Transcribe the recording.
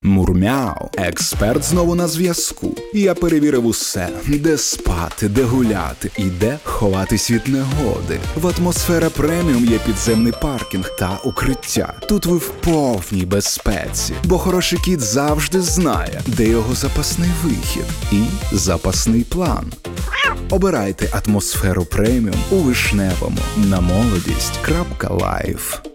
Мурмяу. Експерт знову на зв'язку. Я перевірив усе. Де спати, де гуляти і де ховатись від негоди. В Атмосфера Преміум є підземний паркінг та укриття. Тут ви в повній безпеці, бо хороший кіт завжди знає, де його запасний вихід і запасний план. Обирайте Атмосферу Преміум у Вишневому на молодість.life.